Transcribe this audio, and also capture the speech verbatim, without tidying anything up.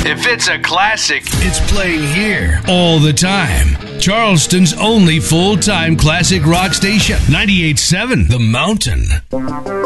If it's a classic, it's playing here all the time. Charleston's only full-time classic rock station, ninety-eight point seven The Mountain.